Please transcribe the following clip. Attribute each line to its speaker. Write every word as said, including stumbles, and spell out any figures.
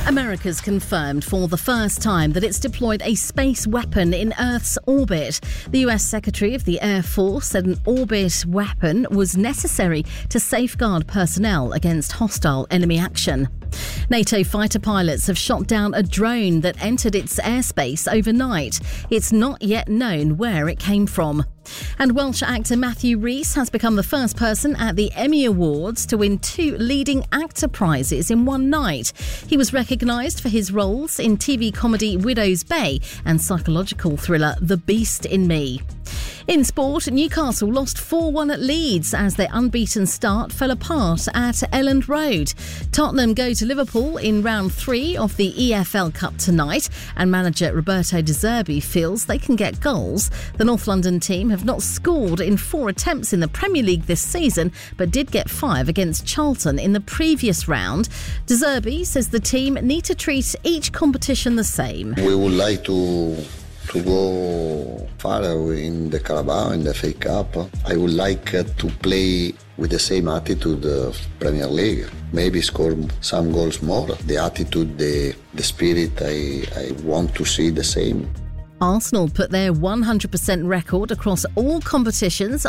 Speaker 1: America's confirmed for the first time that it's deployed a space weapon in Earth's orbit. The U S Secretary of the Air Force said an orbit weapon was necessary to safeguard personnel against hostile enemy action. NATO fighter pilots have shot down a drone that entered its airspace overnight. It's not yet known where it came from. And Welsh actor Matthew Rhys has become the first person at the Emmy Awards to win two leading actor prizes in one night. He was recognised for his roles in T V comedy Widow's Bay and psychological thriller The Beast in Me. In sport, Newcastle lost four one at Leeds as their unbeaten start fell apart at Elland Road. Tottenham go to Liverpool in round three of the E F L Cup tonight, and manager Roberto De Zerbi feels they can get goals. The North London team have not scored in four attempts in the Premier League this season, but did get five against Charlton in the previous round. De Zerbi says the team need to treat each competition the same.
Speaker 2: We would like to to go far in the Carabao and the F A Cup. I would like to play with the same attitude of Premier League. Maybe score some goals more. The attitude, the, the spirit, I, I want to see the same.
Speaker 1: Arsenal put their one hundred percent record across all competitions